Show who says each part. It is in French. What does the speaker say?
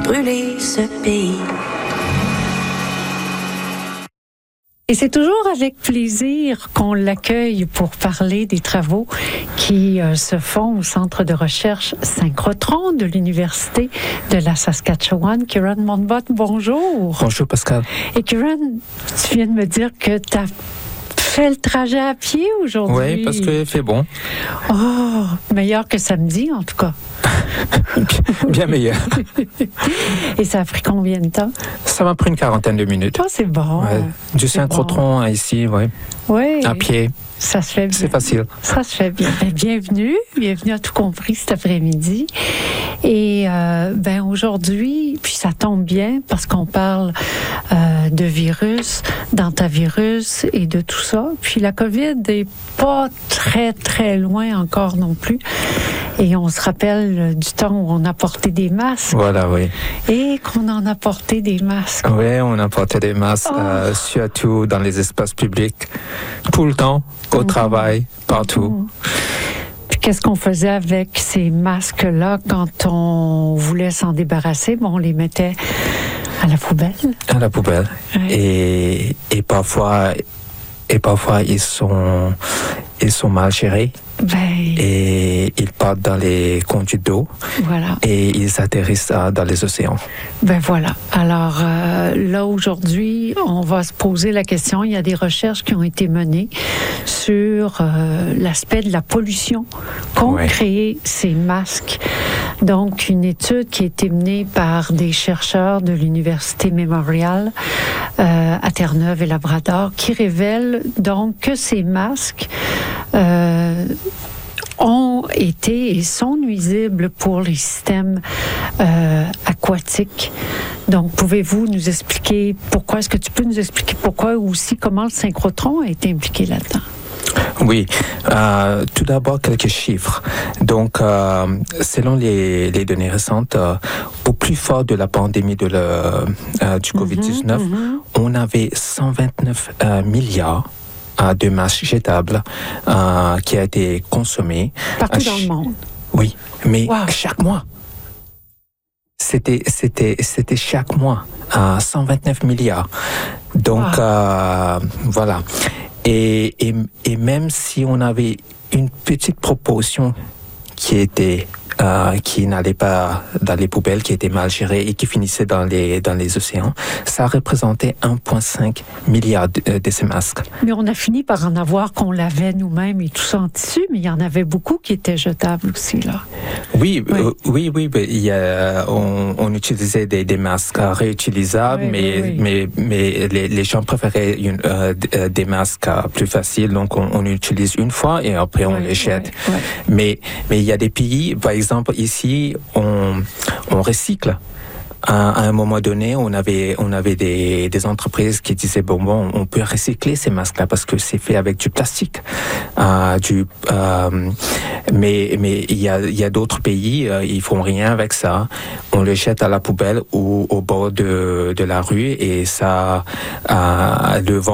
Speaker 1: brûler ce pays.
Speaker 2: Et c'est toujours avec plaisir qu'on l'accueille pour parler des travaux qui se font au Centre de recherche synchrotron de l'Université de la Saskatchewan. Kieran Monbott, bonjour.
Speaker 3: Bonjour Pascal.
Speaker 2: Et Kieran, tu viens de me dire que tu as fait le trajet à pied aujourd'hui.
Speaker 3: Oui, parce qu'il fait bon.
Speaker 2: Oh, meilleur que samedi en tout cas.
Speaker 3: Bien meilleur.
Speaker 2: Et ça a pris combien de temps?
Speaker 3: Ça m'a pris une quarantaine de minutes.
Speaker 2: Oh, c'est bon.
Speaker 3: Ouais. Du synchrotron à ici, oui.
Speaker 2: Oui.
Speaker 3: À pied.
Speaker 2: Ça se fait bien.
Speaker 3: C'est facile.
Speaker 2: Ça se fait bien. Bienvenue à Tout compris cet après-midi. Et aujourd'hui, puis ça tombe bien parce qu'on parle de virus, d'antavirus et de tout ça. Puis la COVID n'est pas très, très loin encore non plus. Et on se rappelle du temps où on a porté des masques.
Speaker 3: Voilà, oui.
Speaker 2: Et qu'on en a porté des masques.
Speaker 3: Oui, on a porté des masques, surtout dans les espaces publics, tout le temps, au travail, partout.
Speaker 2: Puis qu'est-ce qu'on faisait avec ces masques-là quand on voulait s'en débarrasser? Bon, on les mettait à la poubelle.
Speaker 3: À la poubelle.
Speaker 2: Ouais.
Speaker 3: Et parfois ils sont mal gérés. Et ils partent dans les conduits d'eau.
Speaker 2: Voilà.
Speaker 3: Et ils atterrissent dans les océans.
Speaker 2: Voilà. Alors là, aujourd'hui, on va se poser la question. Il y a des recherches qui ont été menées sur l'aspect de la pollution qu'ont créé ces masques. Donc, une étude qui a été menée par des chercheurs de l'Université Memorial à Terre-Neuve et Labrador qui révèle donc que ces masques ont été et sont nuisibles pour les systèmes aquatiques. Donc, pouvez-vous nous expliquer pourquoi? Est-ce que tu peux nous expliquer pourquoi ou aussi comment le synchrotron a été impliqué là-dedans?
Speaker 3: Oui, tout d'abord quelques chiffres. Donc, selon les données récentes, au plus fort de la pandémie du COVID-19, on avait 129 milliards de masques jetables qui a été consommés.
Speaker 2: Partout dans le monde.
Speaker 3: Oui, mais chaque mois. C'était chaque mois, 129 milliards. Donc, voilà. Et même si on avait une petite proportion qui n'allait pas dans les poubelles, qui était mal gérée et qui finissait dans les océans, ça représentait 1,5 milliard de ces masques.
Speaker 2: Mais on a fini par en avoir qu'on lavait nous-mêmes et tout ça en tissu, mais il y en avait beaucoup qui étaient jetables aussi, là.
Speaker 3: Oui, on utilisait des masques réutilisables, mais les gens préféraient des masques plus faciles, donc on utilise une fois et après on les jette. Mais il y a des pays, par exemple ici, on recycle. À un moment donné, on avait des entreprises qui disaient bon, on peut recycler ces masques-là parce que c'est fait avec du plastique. Mais il y a d'autres pays, ils font rien avec ça. On le jette à la poubelle ou au bord de la rue et ça, le vent